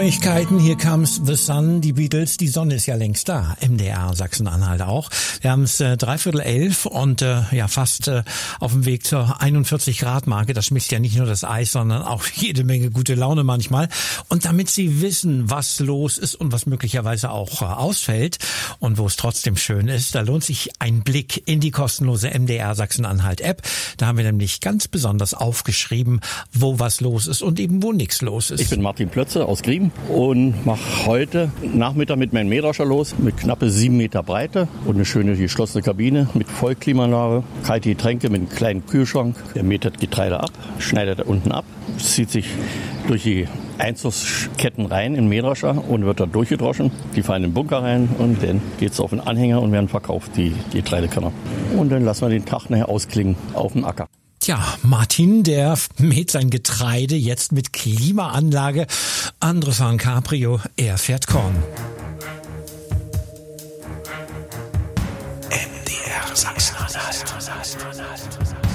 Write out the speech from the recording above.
Neuigkeiten, hier comes the sun, die Beatles, die Sonne ist ja längst da, MDR Sachsen-Anhalt auch. Wir haben es 11:15 und fast auf dem Weg zur 41 Grad Marke. Das schmilzt ja nicht nur das Eis, sondern auch jede Menge gute Laune manchmal. Und damit Sie wissen, was los ist und was möglicherweise auch ausfällt und wo es trotzdem schön ist, da lohnt sich ein Blick in die kostenlose MDR Sachsen-Anhalt App. Da haben wir nämlich ganz besonders aufgeschrieben, wo was los ist und eben wo nichts los ist. Ich bin Martin Plötze aus Griem und mache heute Nachmittag mit meinem Mähdrescher los, mit knappe 7 Meter Breite und eine schöne geschlossene Kabine mit Vollklimaanlage, kalte Getränke mit einem kleinen Kühlschrank. Der mäht das Getreide ab, schneidet da unten ab, zieht sich durch die Einzugsketten rein in den Mähdrescher und wird da durchgedroschen. Die fahren in den Bunker rein und dann geht's auf den Anhänger und werden verkauft, die Getreidekörner. Und dann lassen wir den Tag nachher ausklingen auf dem Acker. Tja, Martin, der mäht sein Getreide jetzt mit Klimaanlage. Andere fahren Cabrio, er fährt Korn. MDR Sachsen-Anhalt.